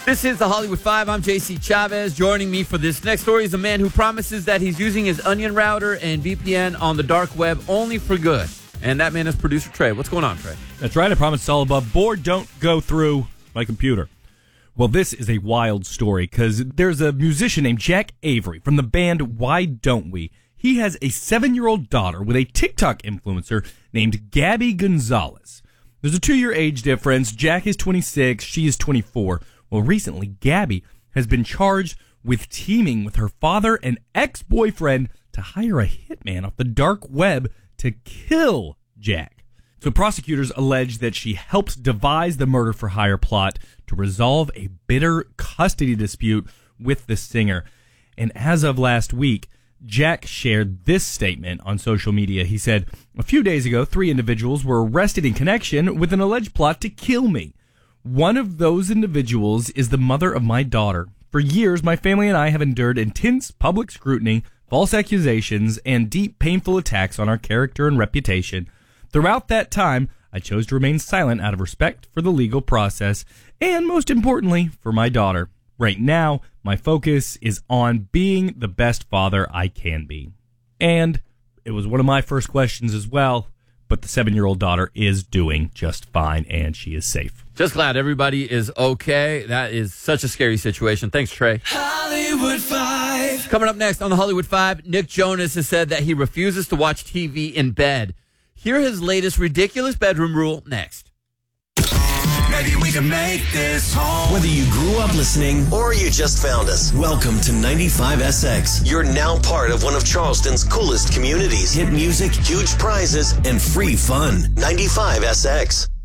This is the Hollywood Five. I'm JC Chavez. Joining me for this next story is a man who promises that he's using his Onion router and VPN on the dark web only for good. And that man is producer Trey. What's going on, Trey? That's right. I promise it's all above board. Don't go through my computer. Well, this is a wild story because there's a musician named Jack Avery from the band Why Don't We? He has a 7-year-old daughter with a TikTok influencer named Gabby Gonzalez. There's a 2-year age difference. Jack is 26. She is 24. Well, recently, Gabby has been charged with teaming with her father and ex-boyfriend to hire a hitman off the dark web to kill Jack. So prosecutors allege that she helped devise the murder-for-hire plot to resolve a bitter custody dispute with the singer. And as of last week, Jack shared this statement on social media. He said, "A few days ago, 3 individuals were arrested in connection with an alleged plot to kill me. One of those individuals is the mother of my daughter. For years, my family and I have endured intense public scrutiny, false accusations, and deep, painful attacks on our character and reputation. Throughout that time, I chose to remain silent out of respect for the legal process, and most importantly, for my daughter. Right now, my focus is on being the best father I can be." And it was one of my first questions as well, but the 7-year-old daughter is doing just fine, and she is safe. Just glad everybody is okay. That is such a scary situation. Thanks, Trey. Hollywood Five. Coming up next on the Hollywood Five, Nick Jonas has said that he refuses to watch TV in bed. Hear his latest ridiculous bedroom rule next. Maybe we can make this home. Whether you grew up listening or you just found us, welcome to 95SX. You're now part of one of Charleston's coolest communities. Hit music, huge prizes, and free fun. 95SX.